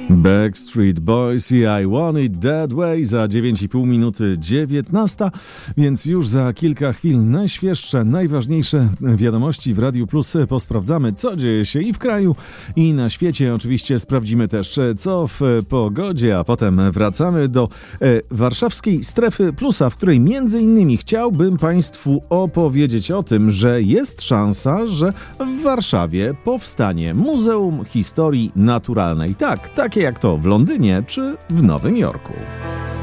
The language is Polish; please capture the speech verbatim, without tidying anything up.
Backstreet Boys i I Want It That Way za dziewięć i pół minuty dziewiętnasta, więc już za kilka chwil najświeższe, najważniejsze wiadomości w Radiu Plus. Posprawdzamy, co dzieje się i w kraju, i na świecie. Oczywiście sprawdzimy też, co w pogodzie, a potem wracamy do e, warszawskiej strefy plusa, w której między innymi chciałbym Państwu opowiedzieć o tym, że jest szansa, że w Warszawie powstanie Muzeum Historii Naturalnej. Tak, takie jak to w Londynie czy w Nowym Jorku.